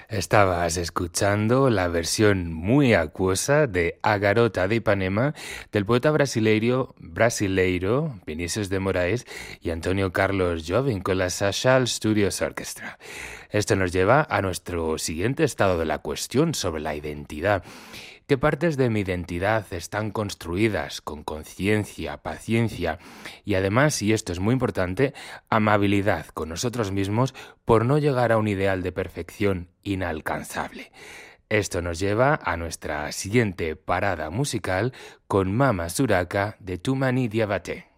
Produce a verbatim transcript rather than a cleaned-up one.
Estabas escuchando la versión muy acuosa de A Garota de Ipanema del poeta brasileiro, brasileiro Vinícius de Moraes y Antonio Carlos Jobim con la Sachal Studios Orchestra. Esto nos lleva a nuestro siguiente estado de la cuestión sobre la identidad. ¿Qué partes de mi identidad están construidas con conciencia, paciencia y además, y esto es muy importante, amabilidad con nosotros mismos por no llegar a un ideal de perfección inalcanzable? Esto nos lleva a nuestra siguiente parada musical con Mama Suraka de Tumani Diabate.